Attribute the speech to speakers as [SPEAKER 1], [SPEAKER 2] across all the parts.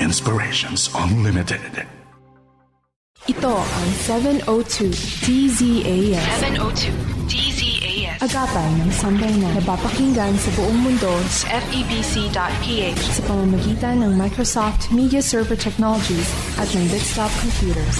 [SPEAKER 1] Inspirations Unlimited.
[SPEAKER 2] Ito ang 702 DZAS.
[SPEAKER 3] 702 DZAS.
[SPEAKER 2] Agapay ng sambayanan na napapakinggan sa buong mundo
[SPEAKER 3] sa FEBC.ph
[SPEAKER 2] sa pamamagitan ng Microsoft Media Server Technologies at ng Bitstop Computers.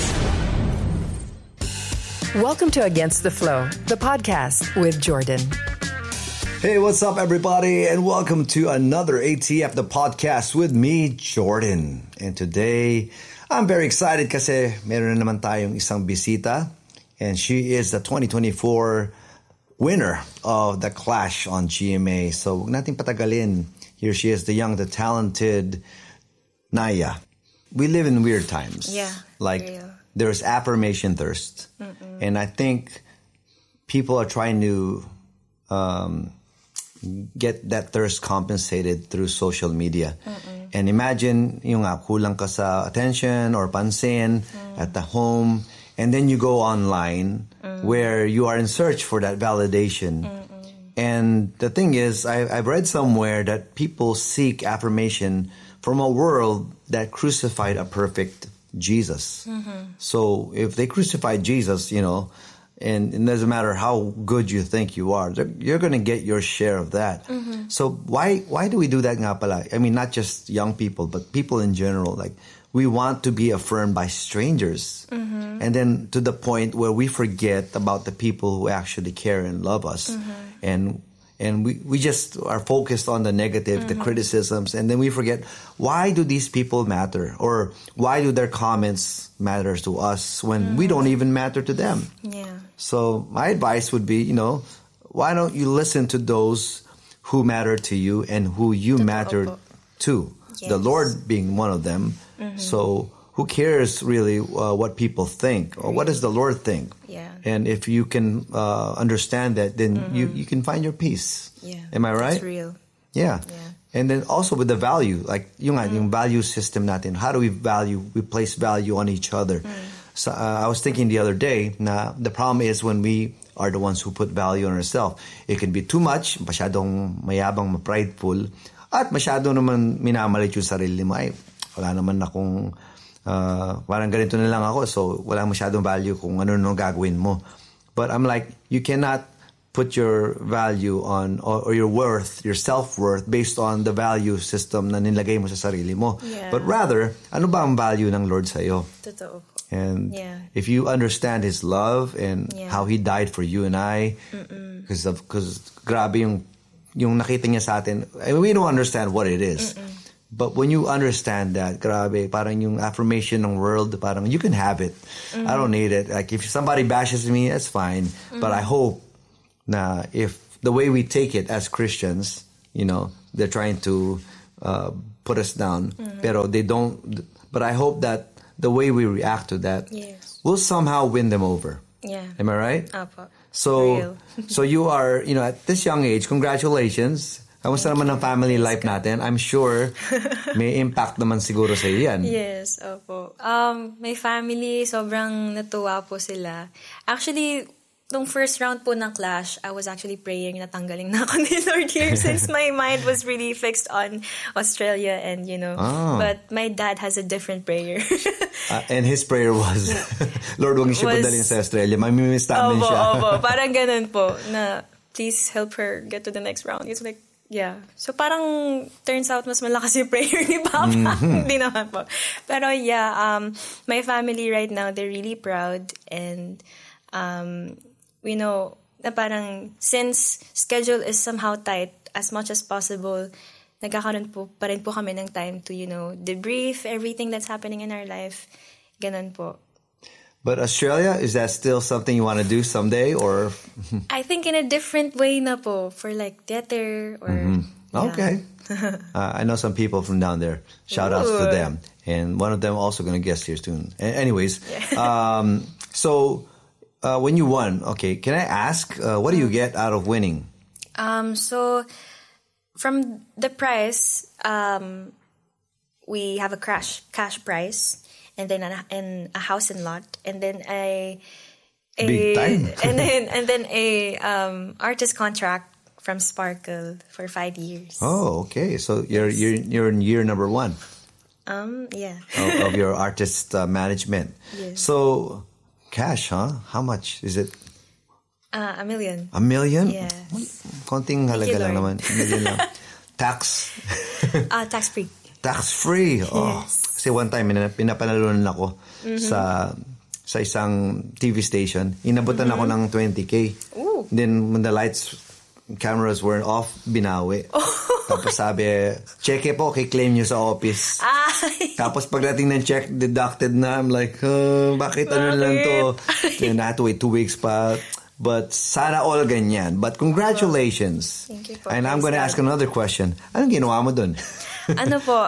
[SPEAKER 4] Welcome to Against the Flow, the podcast with Jordan.
[SPEAKER 5] Hey, what's up, everybody? And welcome to another ATF, the podcast with me, Jordan. And today, I'm very excited kasi meron na naman tayong isang bisita. And she is the 2024 winner of the Clash on GMA. So, huwag nating patagalin. Here she is, the young, the talented Naya. We live in weird times.
[SPEAKER 6] Yeah,
[SPEAKER 5] like,
[SPEAKER 6] real.
[SPEAKER 5] There's affirmation thirst. And I think people are trying to get that thirst compensated through social media. And imagine, yung kulang ka sa attention or pansin at the home, and then you go online where you are in search for that validation. And the thing is, I've read somewhere that people seek affirmation from a world that crucified a perfect Jesus. So if they crucified Jesus, and it doesn't matter how good you think you are, you're going to get your share of that. So why do we do that nga pala? I mean, not just young people, but people in general. Like, we want to be affirmed by strangers. And then to the point where we forget about the people who actually care and love us. And we just are focused on the negative, the criticisms, and then we forget, why do these people matter? Or why do their comments matter to us when we don't even matter to them?
[SPEAKER 6] Yeah.
[SPEAKER 5] So my advice would be, why don't you listen to those who matter to you and who you matter to?
[SPEAKER 6] Yes.
[SPEAKER 5] The Lord being one of them. So who cares really what people think, or what does the Lord think?
[SPEAKER 6] Yeah.
[SPEAKER 5] And if you can understand that, then you can find your peace.
[SPEAKER 6] Yeah.
[SPEAKER 5] Am I right?
[SPEAKER 6] It's real.
[SPEAKER 5] Yeah. And then also with the value, like yung value system natin, how do we place value on each other? So I was thinking the other day, na the problem is when we are the ones who put value on ourselves. It can be too much, masyadong mayabang, prideful, at masyado naman minamalit yung sarili mo. Ay, wala naman akong parang ganito na lang ako, so wala masyadong value kung ano gagawin mo. But I'm like, you cannot put your value on, or your worth, your self-worth, based on the value system na nilagay mo sa sarili mo.
[SPEAKER 6] Yeah.
[SPEAKER 5] But rather, ano ba ang value ng Lord sa'yo?
[SPEAKER 6] Totoo.
[SPEAKER 5] And if you understand His love and how He died for you and I, because grabe yung nakita niya sa atin, we don't understand what it is. But when you understand that, grabe, parang yung affirmation ng world, parang you can have it. I don't need it. Like, if somebody bashes me, that's fine. But I hope na if the way we take it as Christians, they're trying to put us down, pero they don't. But I hope that the way we react to that will somehow win them over.
[SPEAKER 6] Yeah.
[SPEAKER 5] Am I right?
[SPEAKER 6] Apo.
[SPEAKER 5] So you are, at this young age, congratulations. Kamusta naman ang family life natin? I'm sure may impact naman siguro sa iyo yan.
[SPEAKER 6] Yes, opo. My family, sobrang natuwa po sila. Actually, nung first round po ng Clash, I was actually praying na tanggalin na ako ni Lord here since my mind was really fixed on Australia and, But my dad has a different prayer.
[SPEAKER 5] And his prayer was, Lord, huwag niyo siya padalhin sa Australia. Mamimiss namin siya.
[SPEAKER 6] Opo. Parang ganun po na please help her get to the next round. It's like, yeah. So parang turns out mas malakas yung prayer ni Papa. Hindi naman po. Pero my family right now, they're really proud and we know na parang since schedule is somehow tight, as much as possible, nagkakaroon po pa rin po kami ng time to, debrief everything that's happening in our life. Ganun po.
[SPEAKER 5] But Australia, is that still something you want to do someday, or?
[SPEAKER 6] I think in a different way na po, for like theater or...
[SPEAKER 5] Okay. I know some people from down there. Shout outs to them. And one of them also going to guest here soon. Anyways, so when you won, okay, can I ask, what do you get out of winning?
[SPEAKER 6] So from the prize, we have a cash prize. And then a house and lot, and then
[SPEAKER 5] big time.
[SPEAKER 6] and then a artist contract from Sparkle for 5 years.
[SPEAKER 5] Oh, okay. So you're in year number 1.
[SPEAKER 6] Yeah.
[SPEAKER 5] of your artist management.
[SPEAKER 6] Yes.
[SPEAKER 5] So, cash, huh? How much is it?
[SPEAKER 6] $1 million.
[SPEAKER 5] $1 million?
[SPEAKER 6] Yes.
[SPEAKER 5] Konting halaga lang
[SPEAKER 6] Lord.
[SPEAKER 5] naman. $1 million lang. Tax?
[SPEAKER 6] Tax-free.
[SPEAKER 5] Tax-free. Oh.
[SPEAKER 6] Yes.
[SPEAKER 5] Kasi one time, pinapanalunan ako sa isang TV station. Inabutan ako ng 20K.
[SPEAKER 6] Ooh.
[SPEAKER 5] Then, when the cameras weren't off, binawi. Tapos sabi, check po, kiklaim nyo sa office.
[SPEAKER 6] Ay!
[SPEAKER 5] Tapos pagdating ng check, deducted na. I'm like, bakit ano lang to? Then I had to wait 2 weeks pa. But sana all ganyan. But congratulations.
[SPEAKER 6] Thank you po.
[SPEAKER 5] And I'm going to ask another question. Anong ginawa mo dun?
[SPEAKER 6] Ano po,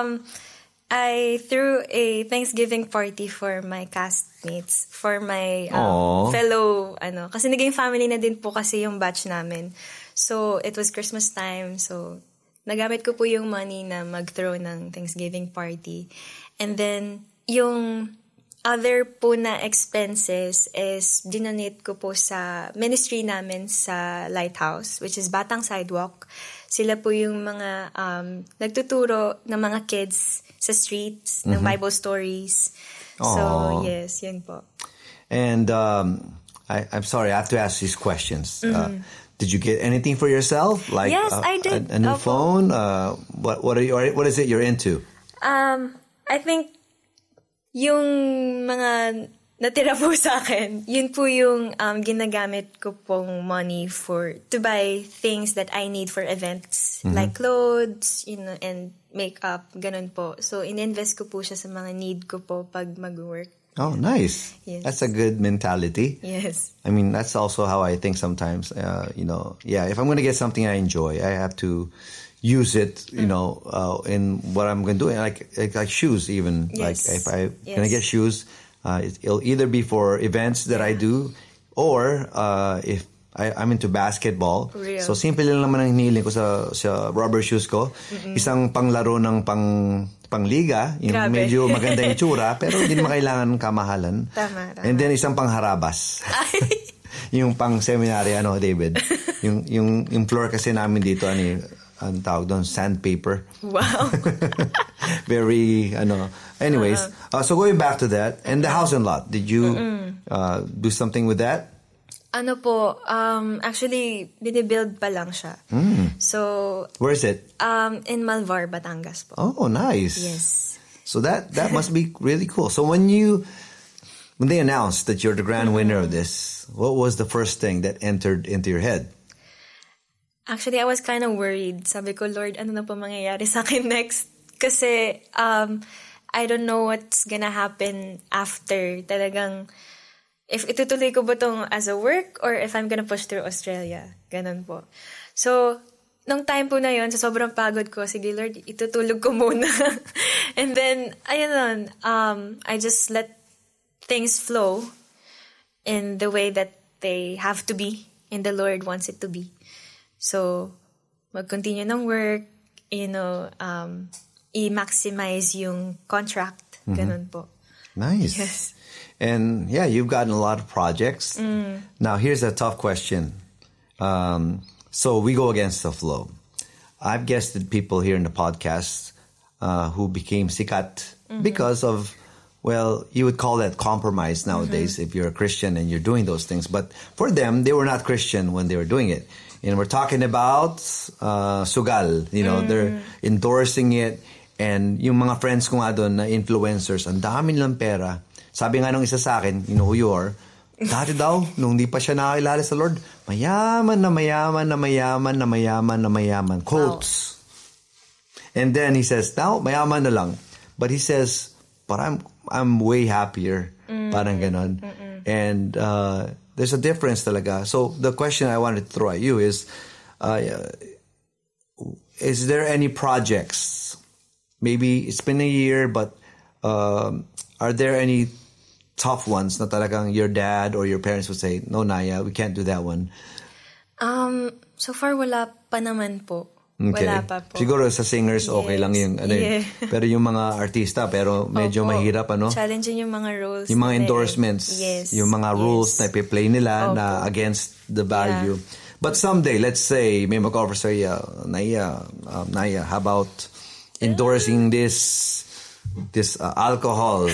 [SPEAKER 6] I threw a Thanksgiving party for my castmates, for my fellow, kasi naging family na din po kasi yung batch namin. So, it was Christmas time, so nagamit ko po yung money na mag-throw ng Thanksgiving party. And then, yung other po na expenses is dinonate ko po sa ministry namin sa Lighthouse, which is Batang Sidewalk. Sila po yung mga nagtuturo ng mga kids sa streets, ng Bible stories. So, yes, yun po.
[SPEAKER 5] And I'm sorry, I have to ask these questions. Did you get anything for yourself? Like
[SPEAKER 6] yes, I did.
[SPEAKER 5] A new phone? What is it you're into?
[SPEAKER 6] I think yung mga natira po sa akin, yun po yung ginagamit ko pong money to buy things that I need for events. Like clothes, and makeup, ganun po. So, in-invest ko po siya sa mga need ko po pag mag-work.
[SPEAKER 5] Oh, nice.
[SPEAKER 6] Yes.
[SPEAKER 5] That's a good mentality.
[SPEAKER 6] Yes.
[SPEAKER 5] I mean, that's also how I think sometimes. If I'm going to get something I enjoy, I have to use it, in what I'm going to do. Like shoes even.
[SPEAKER 6] Yes.
[SPEAKER 5] Like if I'm going to get shoes, it'll either be for events that I do or if I'm into basketball.
[SPEAKER 6] Real.
[SPEAKER 5] So simple lang naman ang hinihiling ko sa rubber shoes ko. Isang panglaro ng pangliga, yung
[SPEAKER 6] Grabe.
[SPEAKER 5] medyo maganda yung tsura, pero hindi naman kailangan kamahalan.
[SPEAKER 6] Tama.
[SPEAKER 5] And then isang pangharabas. Yung pang seminary, David. yung floor kasi namin dito, ang tawag doon, sandpaper.
[SPEAKER 6] Wow.
[SPEAKER 5] Very, anyways. So going back to that, and the house and lot, did you do something with that?
[SPEAKER 6] Actually, binibuild pa lang siya. So,
[SPEAKER 5] where is it?
[SPEAKER 6] In Malvar, Batangas po.
[SPEAKER 5] Oh, nice.
[SPEAKER 6] Yes.
[SPEAKER 5] So that must be really cool. So when they announced that you're the grand winner of this, what was the first thing that entered into your head?
[SPEAKER 6] Actually, I was kind of worried. Sabi ko, Lord, ano na po mangyayari sa akin next? Kasi, I don't know what's gonna happen after. Talagang, if itutuloy ko ba itong as a work or if I'm gonna push through Australia. Ganun po. So, nung time po na yun, sa sobrang pagod ko, sige Lord, itutulog ko muna. And then, ayun I just let things flow in the way that they have to be and the Lord wants it to be. So, mag-continue ng work, i-maximize yung contract. Ganun po.
[SPEAKER 5] Nice.
[SPEAKER 6] Yes.
[SPEAKER 5] And yeah, you've gotten a lot of projects. Now, here's a tough question. So we go against the flow. I've guested people here in the podcast who became sikat because of, well, you would call that compromise nowadays if you're a Christian and you're doing those things. But for them, they were not Christian when they were doing it. And we're talking about sugal. They're endorsing it. And yung mga friends ko nga doon na influencers, ang dami nilang pera. Sabi nga nung isa sa akin, you know who you are, dati daw, nung di pa siya nakakilala sa Lord, mayaman na mayaman na mayaman na mayaman na mayaman. Quotes. Wow. And then he says, now, mayaman na lang. But he says, but I'm way happier. Parang ganon. And there's a difference talaga. So the question I wanted to throw at you is there any projects? Maybe it's been a year, but are there any tough ones na talagang your dad or your parents would say, no, Naya, we can't do that one?
[SPEAKER 6] So far, wala pa naman po.
[SPEAKER 5] Okay.
[SPEAKER 6] Wala pa po.
[SPEAKER 5] Siguro sa singers, okay lang yung pero yung mga artista, pero medyo mahirap,
[SPEAKER 6] Challenging yung mga rules.
[SPEAKER 5] Yung mga endorsements.
[SPEAKER 6] Yes.
[SPEAKER 5] Yung mga rules na ipi-play nila na against the value. Yeah. But someday, let's say, may mag-offer sa'yo, Naya, how about endorsing this this alcohol.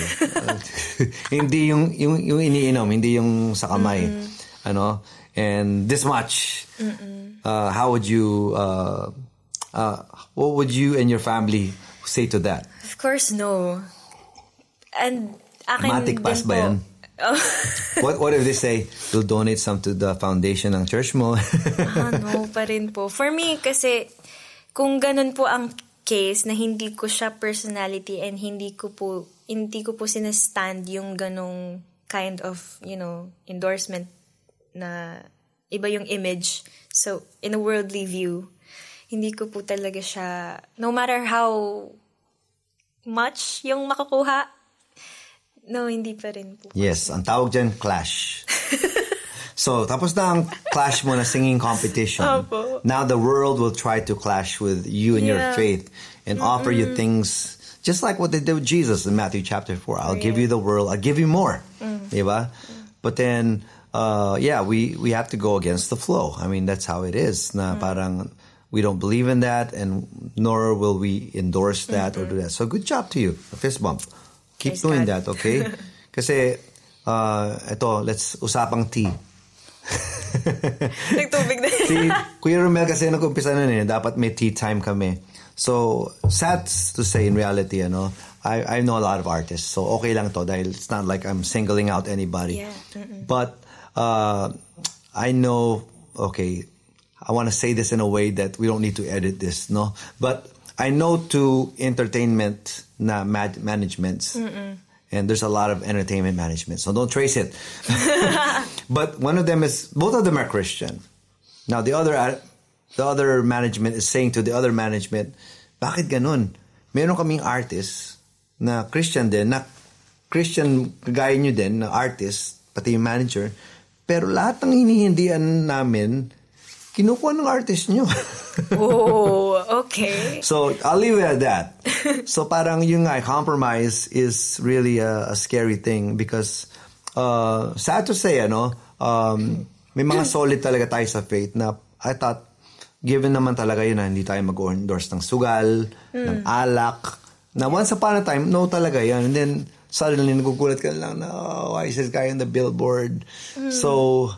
[SPEAKER 5] Hindi yung iniinom, hindi yung sa kamay. Ano? And this much. How would you what would you and your family say to that?
[SPEAKER 6] Of course, no. And akin
[SPEAKER 5] Matic
[SPEAKER 6] din
[SPEAKER 5] pass
[SPEAKER 6] po.
[SPEAKER 5] ba yan? What if they say, you'll donate some to the foundation ng church mo?
[SPEAKER 6] No pa rin po. For me, kasi kung ganun po ang case na hindi ko siya personality and hindi ko po sinastand yung ganong kind of, endorsement na iba yung image. So, in a worldly view, hindi ko po talaga siya, no matter how much yung makukuha, no, hindi pa rin po.
[SPEAKER 5] Yes, ang tawag dyan, clash. So, tapos na ang clash mo na singing competition.
[SPEAKER 6] Opo.
[SPEAKER 5] Now the world will try to clash with you and your faith and offer you things just like what they did with Jesus in Matthew chapter 4. I'll give you the world, I'll give you more. Diba? But then, we have to go against the flow. I mean, that's how it is. Na parang we don't believe in that and nor will we endorse that or do that. So good job to you. A fist bump. Keep doing that, okay? Kasi, let's usapang tea.
[SPEAKER 6] Nagtubig na.
[SPEAKER 5] Si Kuya Romel kasi nag-umpisa na dapat may tea time kami. So, sad to say in reality, I know a lot of artists. So, okay lang to dahil it's not like I'm singling out anybody.
[SPEAKER 6] Yeah.
[SPEAKER 5] But, I know, okay, I want to say this in a way that we don't need to edit this, no? But, I know to entertainment na managements. And there's a lot of entertainment management. So don't trace it. But both of them are Christian. Now the other management is saying to the other management, bakit ganun? Meron kaming artist na Christian din, na Christian kagaya nyo din, na artist, pati yung manager, pero lahat ng hinihindihan namin, kinukuha ng artist nyo.
[SPEAKER 6] Oh, okay.
[SPEAKER 5] So, I'll leave it at that. So, parang yung compromise is really a scary thing because, sad to say, may mga solid talaga tayo sa faith na I thought, given naman talaga yun na hindi tayo mag-endorse ng sugal, ng alak, na once upon a time, no talaga yan. And then, suddenly, nagugulat ka lang na, why is this guy on the billboard? So,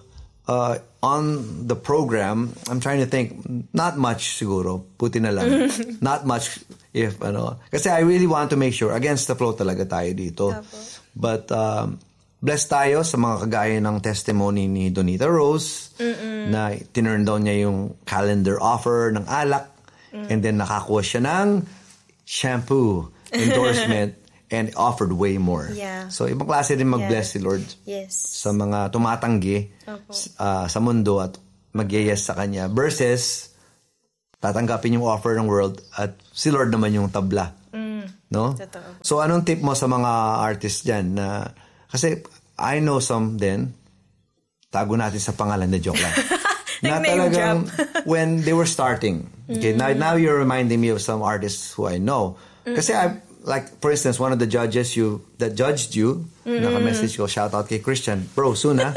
[SPEAKER 5] on the program, I'm trying to think, not much siguro, puti na lang. Not much if, kasi I really want to make sure, against the flow talaga tayo dito. But, blessed tayo sa mga kagaya ng testimony ni Donita Rose, na tinurn down niya yung calendar offer ng alak, and then nakakuha siya ng shampoo endorsement, and offered way more.
[SPEAKER 6] Yeah.
[SPEAKER 5] So, ibang klase din mag-bless si Lord.
[SPEAKER 6] Yes.
[SPEAKER 5] Sa mga tumatanggi sa mundo at mag-yes sa Kanya versus tatanggapin yung offer ng world at si Lord naman yung tabla. No?
[SPEAKER 6] Totoo.
[SPEAKER 5] So, anong tip mo sa mga artists dyan? Kasi I know some din, tago natin sa pangalan na joke lang. Na talagang when they were starting. Okay, now you're reminding me of some artists who I know. Kasi like, for instance, one of the judges that judged you, naka-message ko, shout out kay Christian. Bro, soon ha?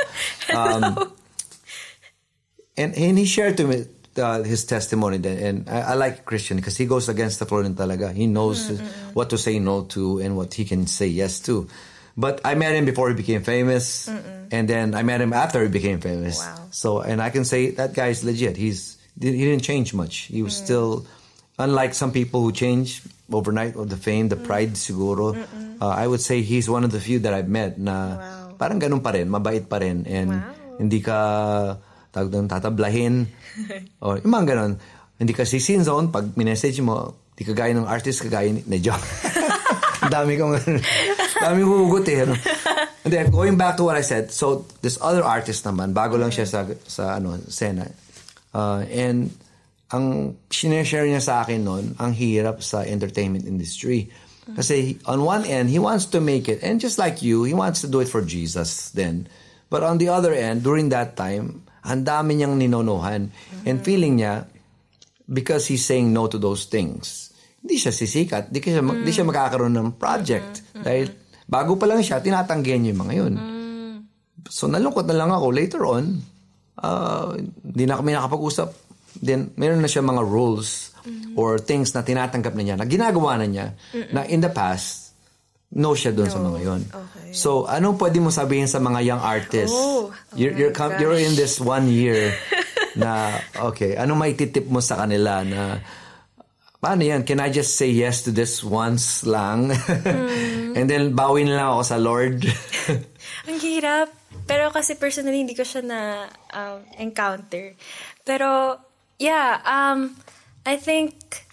[SPEAKER 5] And he shared to me his testimony then. And I like Christian because he goes against the flow din talaga. He knows what to say no to and what he can say yes to. But I met him before he became famous. And then I met him after he became famous.
[SPEAKER 6] Wow.
[SPEAKER 5] So, and I can say that guy is legit. He didn't change much. He was still, unlike some people who change overnight of the fame, the pride siguro. I would say he's one of the few that I've met na parang ganun pa rin, mabait pa rin. And hindi ka tatablahin. O yung mga ganun. Hindi ka si-sin zone pag minessage mo, di ka gaya ng artist, kagaya ni Joe. dami hugot eh. And then, going back to what I said, so this other artist naman, bago lang siya sa scena. And ang sineshare niya sa akin noon, ang hirap sa entertainment industry. Kasi on one end, he wants to make it. And just like you, he wants to do it for Jesus then. But on the other end, during that time, ang dami niyang ninonohan. And feeling niya, because he's saying no to those things, hindi siya sisikat, hindi siya makakaroon ng project. Dahil bago pa lang siya, tinatanggihan niya yung mga yun. So nalungkot na lang ako. Later on, hindi na kami nakapag-usap. Then, meron na siya mga rules or things na tinatanggap na niya, na ginagawa na niya, na in the past, No siya doon sa mga yon.
[SPEAKER 6] Okay.
[SPEAKER 5] So, anong pwede mo sabihin sa mga young artists?
[SPEAKER 6] Gosh.
[SPEAKER 5] You're in this 1 year na, okay, ano maititip mo sa kanila na, paano yan? Can I just say yes to this once lang? And then, bawin lang ako sa Lord?
[SPEAKER 6] Ang hirap. Pero kasi personally, hindi ko siya na encounter. Pero, yeah, I think,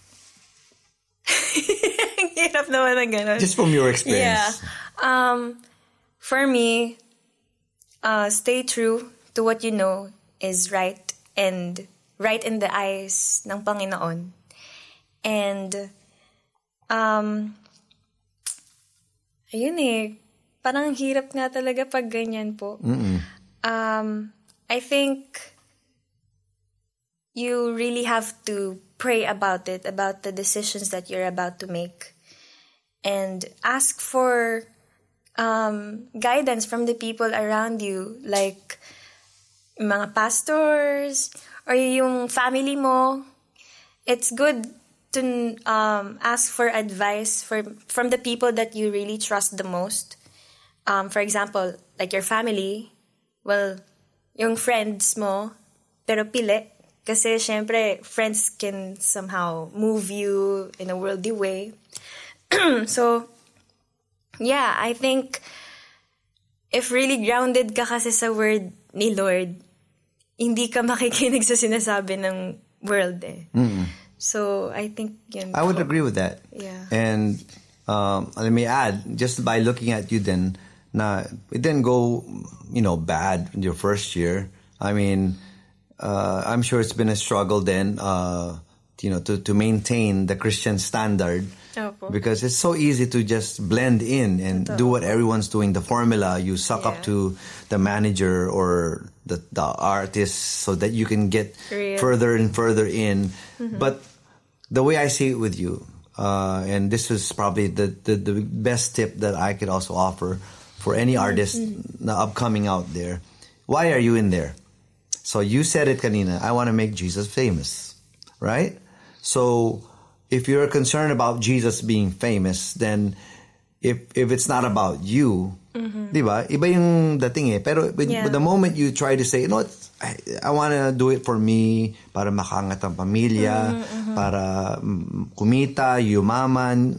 [SPEAKER 6] ang hirap naman ng ganun.
[SPEAKER 5] Just from your experience.
[SPEAKER 6] Yeah. For me, stay true to what you know is right and right in the eyes ng Panginoon. And, ayun parang hirap nga talaga pag ganyan po. I think you really have to pray about it, about the decisions that you're about to make. And ask for guidance from the people around you, like mga pastors or yung family mo. It's good to ask for advice from the people that you really trust the most. For example, like your family, well, yung friends mo, pero pili. Kasi syempre, friends can somehow move you in a worldly way. So, yeah, I think if really grounded ka kasi sa word ni Lord, hindi ka makikinig sa sinasabi ng world So, I think yun.
[SPEAKER 5] I would agree with that.
[SPEAKER 6] Yeah.
[SPEAKER 5] And let me add, just by looking at you then, na it didn't go, bad in your first year. I mean, I'm sure it's been a struggle then, to maintain the Christian standard.
[SPEAKER 6] Opo.
[SPEAKER 5] Because it's so easy to just blend in and do what everyone's doing. The formula, you suck up to the manager or the artist so that you can get further and further in. But the way I see it with you, and this is probably the best tip that I could also offer for any artist na upcoming out there. Why are you in there? So you said it kanina, I want to make Jesus famous, right? So if you're concerned about Jesus being famous, then if it's not about you, di ba? Iba yung dating Pero the moment you try to say, I want to do it for me, para makaangat ang pamilya, para kumita, yumaman,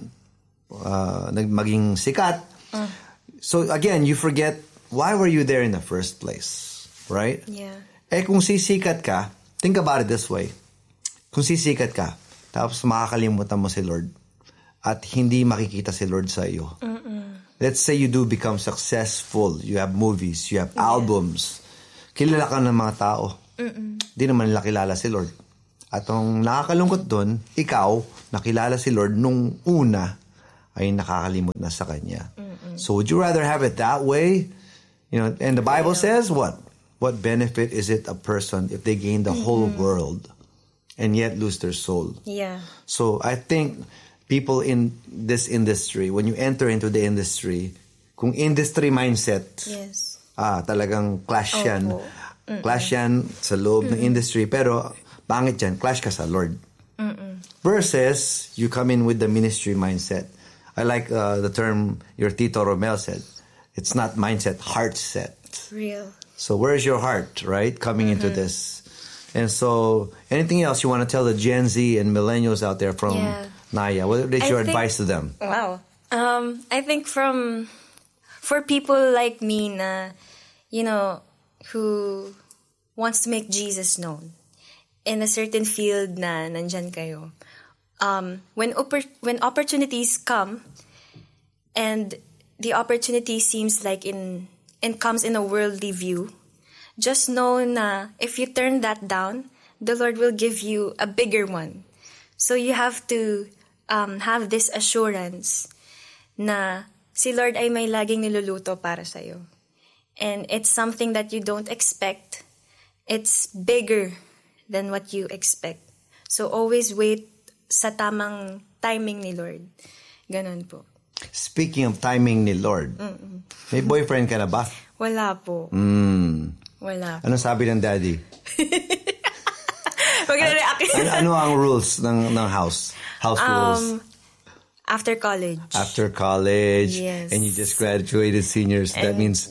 [SPEAKER 5] maging sikat. So again, you forget, why were you there in the first place? Right?
[SPEAKER 6] Yeah.
[SPEAKER 5] Kung sisikat ka, think about it this way. Kung sisikat ka, tapos makakalimutan mo si Lord at hindi makikita si Lord sa iyo. Let's say you do become successful. You have movies, you have albums. Kilala ka ng mga tao. Di naman nila kilala si Lord. At ang nakakalungkot doon, ikaw, nakilala si Lord nung una, ay nakakalimot na sa Kanya. So would you rather have it that way? And the Bible says what? What benefit is it a person if they gain the whole world and yet lose their soul?
[SPEAKER 6] Yeah.
[SPEAKER 5] So I think people in this industry, when you enter into the industry, kung industry mindset,
[SPEAKER 6] Yes.
[SPEAKER 5] Talagang clash yan. Clash yan sa loob ng industry. Pero pangit yan, clash ka sa Lord. Versus, you come in with the ministry mindset. I like the term your Tito Romel said. It's not mindset, heart set.
[SPEAKER 6] Real.
[SPEAKER 5] So where's your heart, right? Coming into this. And so, anything else you want to tell the Gen Z and millennials out there from Naya? What is your advice to them?
[SPEAKER 6] Wow. I think for people like me na, who wants to make Jesus known in a certain field na nandyan kayo, when opportunities come and the opportunity seems like and comes in a worldly view, just know na if you turn that down, the Lord will give you a bigger one. So you have to have this assurance na si Lord ay may laging niluluto para sa'yo. And it's something that you don't expect. It's bigger than what you expect. So always wait sa tamang timing ni Lord. Ganon po.
[SPEAKER 5] Speaking of timing ni Lord, may boyfriend ka na ba?
[SPEAKER 6] Wala po. Wala.
[SPEAKER 5] Ano sabi ng daddy?
[SPEAKER 6] Magre-react.
[SPEAKER 5] Ano ang rules ng house? House rules?
[SPEAKER 6] After college.
[SPEAKER 5] After college.
[SPEAKER 6] Yes.
[SPEAKER 5] And you just graduated seniors. That means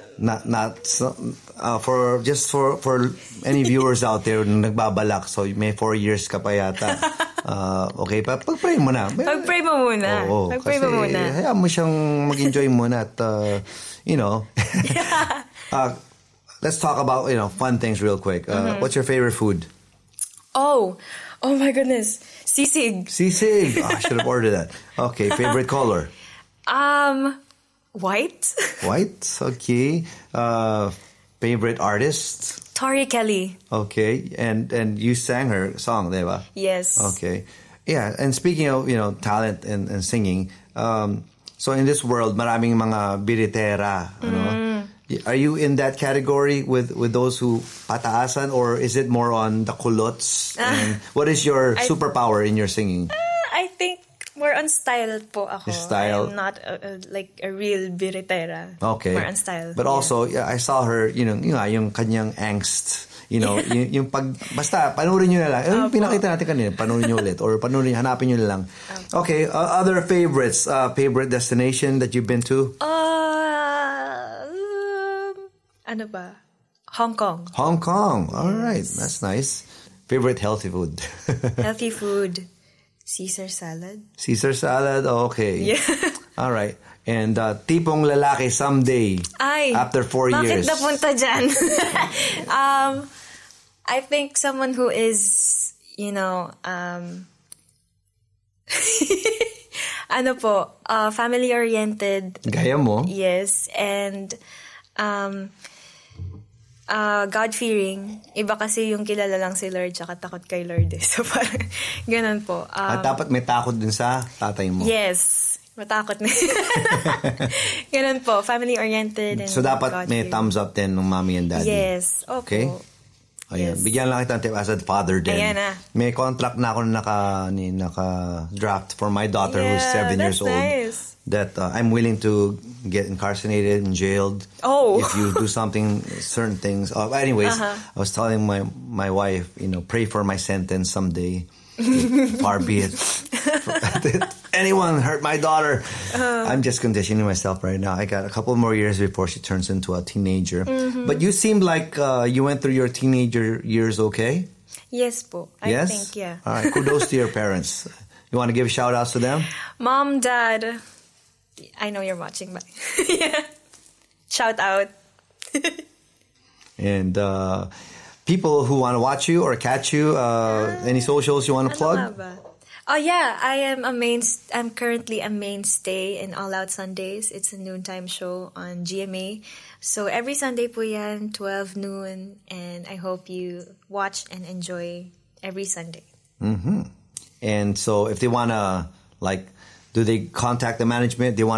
[SPEAKER 5] for any viewers out there na nagbabalak, so may 4 years ka pa yata. Okay, pag-pray mo na.
[SPEAKER 6] Pag-pray mo muna.
[SPEAKER 5] Oo,
[SPEAKER 6] Pag-pray mo muna.
[SPEAKER 5] Hayaan mo siyang mag-enjoy muna at, let's talk about, fun things real quick. What's your favorite food?
[SPEAKER 6] Oh my goodness. Sisig.
[SPEAKER 5] Sisig. I should have ordered that. Okay, favorite color?
[SPEAKER 6] White.
[SPEAKER 5] White, okay. Favorite artist?
[SPEAKER 6] Tori Kelly.
[SPEAKER 5] Okay, and you sang her song, diba?
[SPEAKER 6] Yes.
[SPEAKER 5] Okay. Yeah, and speaking of, talent and singing, so in this world, maraming mga biritera, Are you in that category with those who pataasan, or is it more on the kulots? And what is your superpower in your singing?
[SPEAKER 6] I think more on style po ako.
[SPEAKER 5] Style.
[SPEAKER 6] I'm not like a real biritera.
[SPEAKER 5] Okay.
[SPEAKER 6] More on style.
[SPEAKER 5] But also, I saw her, yung kanyang angst. Yung pag, basta, panoorin nyo na lang. Pinakita natin kanina, panoorin nyo ulit. Or hanapin nyo na lang. Okay, other favorites, favorite destination that you've been to?
[SPEAKER 6] Ano ba? Hong Kong.
[SPEAKER 5] Hong Kong. All right. That's nice. Favorite healthy food?
[SPEAKER 6] Healthy food. Caesar salad.
[SPEAKER 5] Caesar salad. Okay.
[SPEAKER 6] Yeah.
[SPEAKER 5] All right. And tipong lalaki someday. After 4 years.
[SPEAKER 6] Bakit napunta dyan? I think someone who is, family-oriented.
[SPEAKER 5] Gaya mo.
[SPEAKER 6] Yes. And God-fearing. Iba kasi yung kilala lang si Lord tsaka takot kay Lord. So parang ganun po.
[SPEAKER 5] At dapat may takot din sa tatay mo.
[SPEAKER 6] Yes. Matakot na. Ganun po. Family-oriented. And
[SPEAKER 5] so dapat may thumbs up din ng mommy and daddy.
[SPEAKER 6] Yes. Okay.
[SPEAKER 5] Ayan.
[SPEAKER 6] Yes.
[SPEAKER 5] Bigyan lang kita tip as a father din.
[SPEAKER 6] Ayan na.
[SPEAKER 5] May contract na ako naka-draft for my daughter who's 7 years old.
[SPEAKER 6] Nice.
[SPEAKER 5] That I'm willing to get incarcerated and jailed if you do certain things. Anyways, I was telling my wife, pray for my sentence someday. Far be it. Anyone hurt my daughter. I'm just conditioning myself right now. I got a couple more years before she turns into a teenager. But you seem like you went through your teenager years okay?
[SPEAKER 6] Yes po. I think, yeah.
[SPEAKER 5] All right. Kudos to your parents. You want to give shout outs to them?
[SPEAKER 6] Mom, Dad, I know you're watching, but yeah. Shout out.
[SPEAKER 5] And people who want to watch you or catch you, any socials you want to plug?
[SPEAKER 6] Oh yeah, I'm currently a mainstay in All Out Sundays. It's a noontime show on GMA. So every Sunday po yan, 12 noon, and I hope you watch and enjoy every Sunday.
[SPEAKER 5] Mm-hmm. And so if they want to, do they contact the management? They want